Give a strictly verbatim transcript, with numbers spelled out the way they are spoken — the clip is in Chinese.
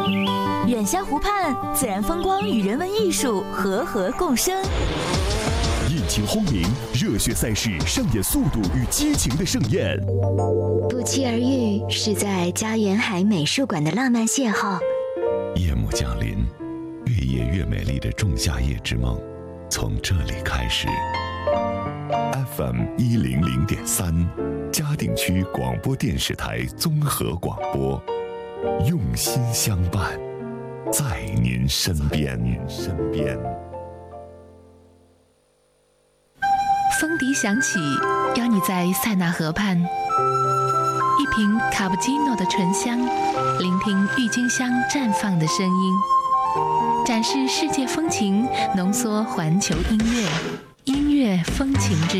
远乡湖畔，自然风光与人文艺术和合共生。 引擎轰鸣，热血赛事上演速度与激情的盛宴。 不期而遇，是在家园海美术馆的浪漫邂逅。 夜幕降临，越夜越美丽的仲夏夜之梦，从这里开始。F M 一零零点三，嘉定区广播电视台综合广播，用心相伴，在您身边。身边。 风笛响起，邀你在塞纳河畔，一瓶卡布奇诺的醇香，聆听郁金香绽放的声音，展示世界风情，浓缩环球音乐，音乐风情之